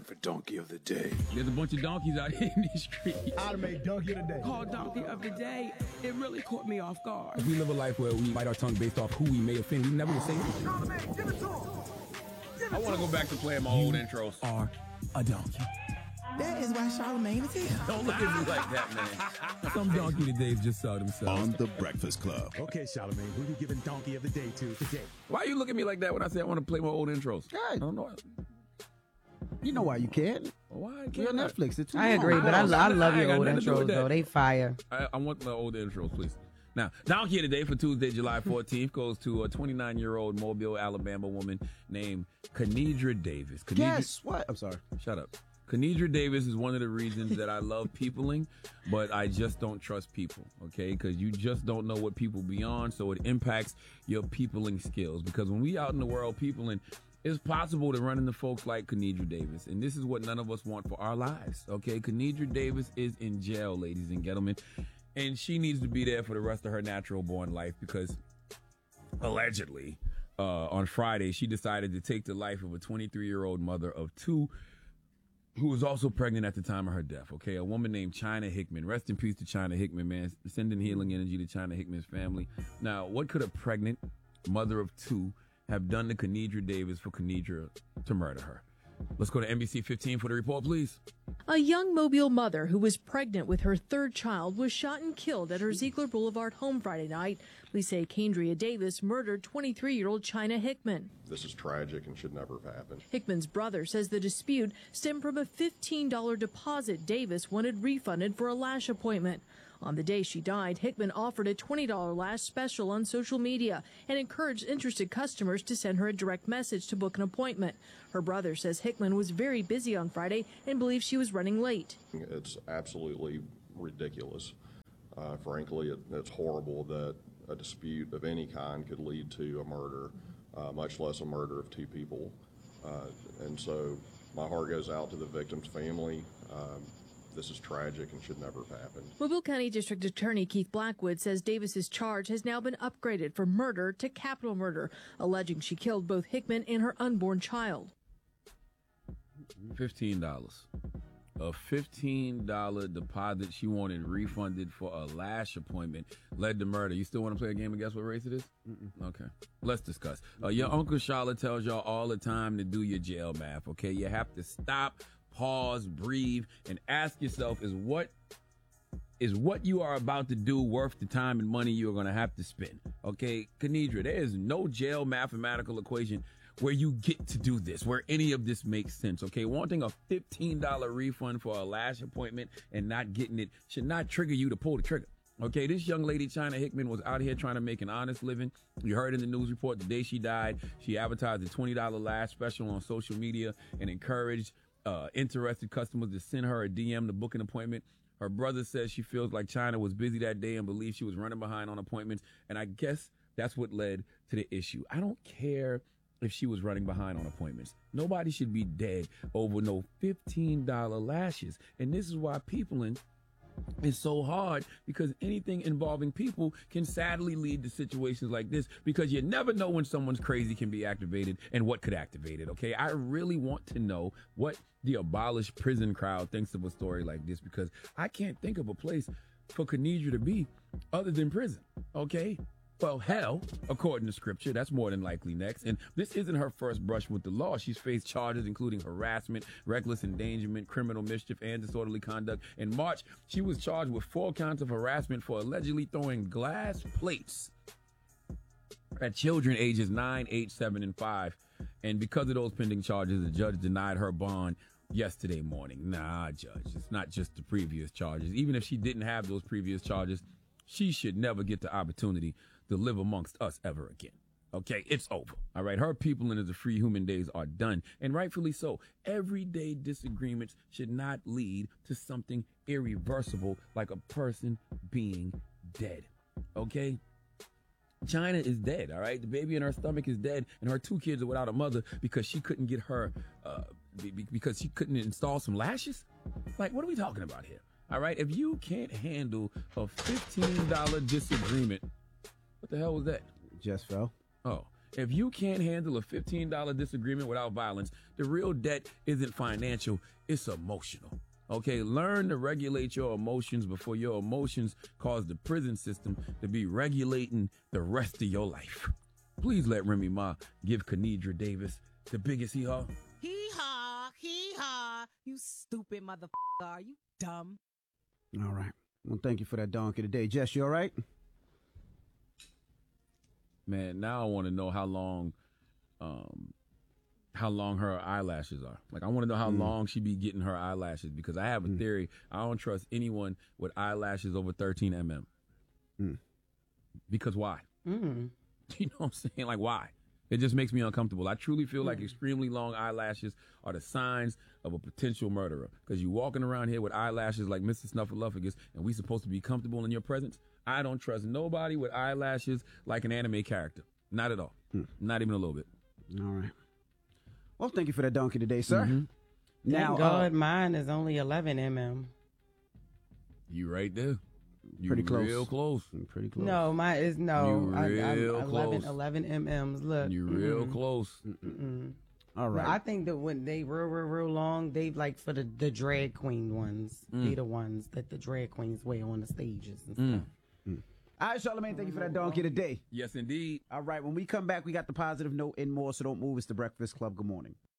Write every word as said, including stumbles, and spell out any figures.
time for Donkey of the Day. There's a bunch of donkeys out here in these streets. I'd make Donkey of the Day. Called Donkey of the Day. It really caught me off guard. If we live a life where we bite our tongue based off who we may offend, we never would say anything. I want to go back to playing my old intros. Are a donkey. That is why Charlamagne is here. Don't look at me like that, man. Some donkey todays just saw themselves. On the Breakfast Club. Okay, Charlamagne, who you giving Donkey of the Day to today? Why you look at me like that when I say I want to play my old intros? Good. I don't know. You know why you can't. Why You're on Netflix. It's too I long. agree, but I, I love I ain't your got old nothing to do with intros, that. though. They fire. I, I want my old intros, please. Now, Donkey of the Day for Tuesday, July fourteenth goes to a twenty-nine-year-old Mobile, Alabama woman named Kenedra Davis. Kenedra, Guess what? I'm sorry. Shut up. Kenedra Davis is one of the reasons that I love peopling, but I just don't trust people, okay? Because you just don't know what people beyond, so it impacts your peopling skills. Because when we out in the world peopling, it's possible to run into folks like Kenedra Davis, and this is what none of us want for our lives, okay? Kenedra Davis is in jail, ladies and gentlemen, and she needs to be there for the rest of her natural-born life because, allegedly, uh, on Friday, she decided to take the life of a twenty-three-year-old mother of two who was also pregnant at the time of her death, okay? A woman named China Hickman. Rest in peace to China Hickman, man. Sending healing energy to China Hickman's family. Now, what could a pregnant mother of two have done to Kenedra Davis for Kenedra to murder her? Let's go to N B C fifteen for the report, please. A young Mobile mother who was pregnant with her third child was shot and killed at her Ziegler Boulevard home Friday night. Police say Kendria Davis murdered twenty-three-year-old China Hickman. This is tragic and should never have happened. Hickman's brother says the dispute stemmed from a fifteen dollars deposit Davis wanted refunded for a lash appointment. On the day she died, Hickman offered a twenty dollars lash special on social media and encouraged interested customers to send her a direct message to book an appointment. Her brother says Hickman was very busy on Friday and believes she was running late. It's absolutely ridiculous. Uh, frankly, it, it's horrible that a dispute of any kind could lead to a murder, uh, much less a murder of two people. Uh, and so my heart goes out to the victim's family. Um, This is tragic and should never have happened. Mobile County District Attorney Keith Blackwood says Davis's charge has now been upgraded from murder to capital murder, alleging she killed both Hickman and her unborn child. fifteen dollars. A fifteen dollars deposit she wanted refunded for a lash appointment led to murder. You still want to play a game of guess what race it is? Mm-mm. Okay. Let's discuss. Uh, your Uncle Charlotte tells y'all all the time to do your jail math, okay? You have to stop, pause, breathe, and ask yourself, is what is what you are about to do worth the time and money you are going to have to spend? Okay, Kenedra, there is no jail mathematical equation where you get to do this, where any of this makes sense, okay? Wanting a fifteen dollars refund for a lash appointment and not getting it should not trigger you to pull the trigger. Okay, this young lady, China Hickman, was out here trying to make an honest living. You heard in the news report the day she died, she advertised a twenty dollars lash special on social media and encouraged uh, interested customers to send her a D M to book an appointment. Her brother says she feels like China was busy that day and believes she was running behind on appointments. And I guess that's what led to the issue. I don't care if she was running behind on appointments. Nobody should be dead over no fifteen dollars lashes. And this is why people in It's so hard, because anything involving people can sadly lead to situations like this, because you never know when someone's crazy can be activated and what could activate it, okay? I really want to know what the abolished prison crowd thinks of a story like this, because I can't think of a place for Kenedra to be other than prison, okay? Well, hell, according to scripture, that's more than likely next. And this isn't her first brush with the law. She's faced charges including harassment, reckless endangerment, criminal mischief, and disorderly conduct. In March, she was charged with four counts of harassment for allegedly throwing glass plates at children ages nine, eight, seven, and five. And because of those pending charges, the judge denied her bond yesterday morning. Nah, judge, it's not just the previous charges. Even if she didn't have those previous charges, she should never get the opportunity to live amongst us ever again. Okay, it's over. All right, her people and the free human days are done, and rightfully so. Everyday disagreements should not lead to something irreversible like a person being dead. Okay? China is dead, all right? The baby in her stomach is dead, and her two kids are without a mother because she couldn't get her, uh, because she couldn't install some lashes? Like, what are we talking about here? All right, if you can't handle a fifteen dollars disagreement, what the hell was that? Just fell. Oh, If you can't handle a fifteen dollar disagreement without violence, the real debt isn't financial, it's emotional. Okay, learn to regulate your emotions before your emotions cause the prison system to be regulating the rest of your life. Please let Remy Ma give Kenedra Davis the biggest hee-haw. Hee-haw, hee-haw. You stupid motherfucker. Are you dumb? All right. Well, thank you for that donkey today. Jess, you all right? Man, now I want to know how long, um, how long her eyelashes are. Like, I want to know how mm. long she be getting her eyelashes, because I have a mm. theory. I don't trust anyone with eyelashes over thirteen millimeters. Mm. Because why? Mm. You know what I'm saying? Like, why? It just makes me uncomfortable. I truly feel like extremely long eyelashes are the signs of a potential murderer. Because you walking around here with eyelashes like Mister Snuffleupagus, and we supposed to be comfortable in your presence. I don't trust nobody with eyelashes like an anime character. Not at all. Hmm. Not even a little bit. All right. Well, thank you for that donkey today, sir. Mm-hmm. Now, Thank God, uh, mine is only eleven millimeters. You right there. You pretty close. Real close. Pretty close. No, mine is no. You I, real I'm close. eleven, eleven millimeters. Look. You real mm-mm. close. Mm-mm. All right. No, I think that when they real, real, real long, they like for the, the drag queen ones. Mm. They the ones that the drag queens wear on the stages and mm. stuff. Mm. All right, Charlamagne, thank you for that donkey today. Yes, indeed. All right, when we come back, we got the positive note and more, so don't move. It's the Breakfast Club. Good morning.